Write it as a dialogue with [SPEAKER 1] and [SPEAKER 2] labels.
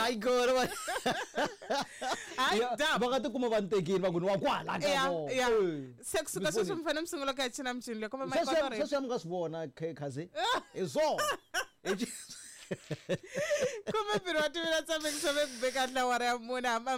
[SPEAKER 1] my god.
[SPEAKER 2] Hayi dab.
[SPEAKER 1] Bakati kuma bantekini bakuni wa kwala ngabo.
[SPEAKER 2] Yeah. Sekusuka sesumfana msungula ka china mchini le kuma my god.
[SPEAKER 1] Sesiyamngasibona khazi. Izo.
[SPEAKER 2] Kuma biro wathi mina tsambe kusobe kubeka hlawara ya muna